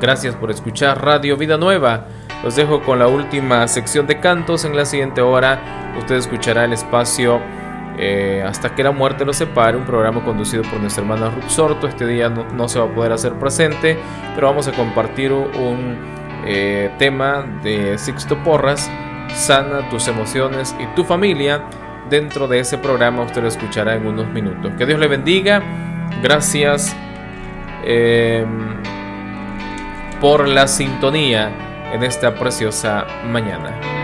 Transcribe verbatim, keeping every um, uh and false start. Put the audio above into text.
Gracias por escuchar Radio Vida Nueva. Los dejo con la última sección de cantos. En la siguiente hora usted escuchará el espacio eh, Hasta que la muerte los separe, un programa conducido por nuestra hermana Ruth Sorto. Este día no, no se va a poder hacer presente, pero vamos a compartir un eh, tema de Sixto Porras, Sana tus emociones y tu familia. Dentro de ese programa usted lo escuchará en unos minutos. Que Dios le bendiga. Gracias eh, por la sintonía en esta preciosa mañana.